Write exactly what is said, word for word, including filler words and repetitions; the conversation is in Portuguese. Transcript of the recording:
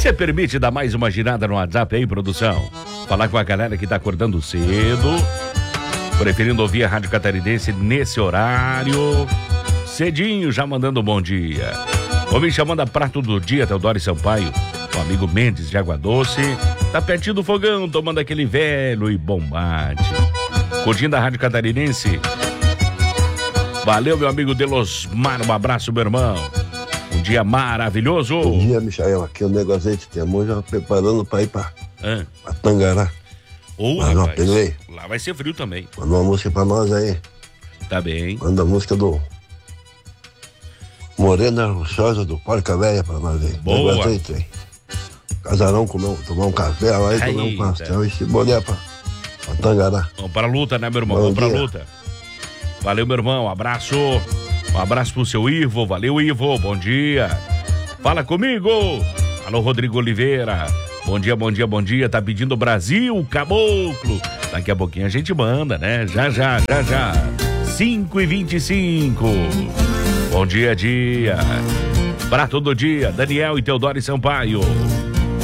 Você permite dar mais uma girada no WhatsApp aí, produção? Falar com a galera que tá acordando cedo, preferindo ouvir a Rádio Catarinense nesse horário, cedinho, já mandando um bom dia. Vou me chamando a prato do dia, Teodoro Sampaio, o amigo Mendes de Água Doce, tá pertinho do fogão, tomando aquele velho e bom mate. Curtindo a Rádio Catarinense. Valeu, meu amigo Delosmar, um abraço, meu irmão. Um dia maravilhoso. Bom dia, Michael. Aqui é o negócio de Temor, já preparando pra ir pra, ah. pra Tangará. Ô, Mas não, peguei. Lá vai ser frio também. Manda uma música pra nós aí. Tá bem. Manda a música do Morena Rochosa do Porca Velha pra nós aí. Boa. Negócio aí, tem. Casarão, comer, tomar um café lá e tomar um pastel e se boné pra, pra Tangará. Vamos pra luta, né, meu irmão? Bom Vamos dia. pra luta. Valeu, meu irmão. Um abraço. Um abraço pro seu Ivo. Valeu, Ivo. Bom dia. Fala comigo. Alô, Rodrigo Oliveira. Bom dia, bom dia, bom dia. Tá pedindo Brasil, Caboclo. Daqui a pouquinho a gente manda, né? Já, já, já, já. cinco e vinte e cinco. Bom dia, dia. Pra todo dia, Daniel e Teodoro Sampaio.